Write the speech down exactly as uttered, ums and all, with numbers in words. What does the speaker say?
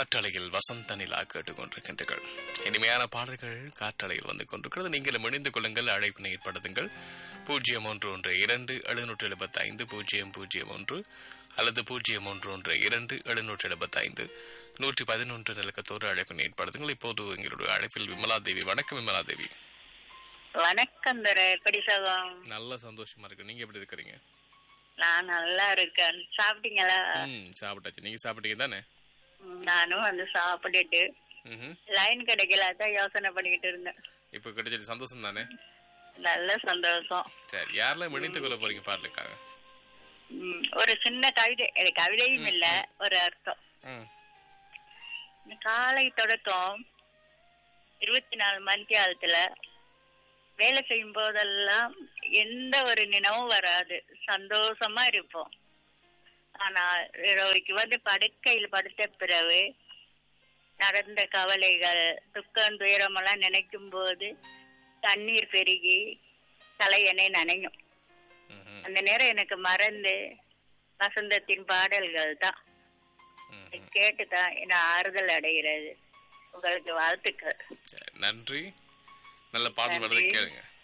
காற்றலையில் வசந்த நிலா கேட்டுக்கொண்டிருக்கின்றீர்கள். இனிமையான பாடல்கள் காற்றலையில் வந்து கொண்டிருக்கிறது. நீங்களும் இணைந்து கொள்ளுங்கள், அழைப்பினை ஏற்படுத்துங்கள். பூஜ்ஜியம் ஒன்று ஒன்று இரண்டு எழுநூற்றி எழுபத்தி ஐந்து பூஜ்ஜியம் பூஜ்ஜியம் ஒன்று அல்லது பூஜ்ஜியம் ஒன்று ஒன்று இரண்டு எழுநூற்றி எழுபத்தி ஐந்து நூற்றி பதினொன்று நிலக்கத்தோடு அழைப்பினை ஏற்படுத்துங்கள். இப்போது எங்களுடைய அழைப்பில் விமலா தேவி. வணக்கம் விமலா தேவி. வணக்கம் தர, எப்படி சகம்? நல்ல சந்தோஷமா இருக்கு. நீங்க எப்படி இருக்கிறீங்க? நான் நல்லா இருக்கேன். சாப்பிட்டீங்களா? ம் சாப்பிட்டாச்சு. நீங்க சாப்பிட்டீங்க தானே? நானும் வந்து சாப்பிட்டுட்டு லைன் கிடைக்கல, அதான் யோசனை பண்ணிக்கிட்டு இருந்தேன். இப்ப கிடைச்சது சந்தோஷம் தானே? நல்ல சந்தோஷம். சரி, யாரெல்லாம் இணைத்துக் கொள்ள போறீங்க பாடலுக்காக? ஒரு சின்ன கவிதை, கவிதையும் இல்ல, ஒரு அர்த்தம். காலை தொடக்கம் இருபத்தி நாலு மணி நேரத்துல வேலை செய்யும் போதெல்லாம் எந்த ஒரு நினைவும் வராது, சந்தோஷமா இருப்போம். ஆனா இரவுக்கு வந்து படுக்கையில் படுத்த பிறகு நடந்த கவலைகள், துக்கம், துயரம் எல்லாம் நினைக்கும் போது தண்ணீர் பெருகி தலையணை நனையும். அந்த நேரம் எனக்கு மறந்து வசந்தத்தின் பாடல்கள் தான் கேட்டுதான் என்ன ஆறுதல் அடைகிறது. உங்களுக்கு வாழ்த்துக்கள். நன்றி. நல்ல பாடல் கேளுங்க.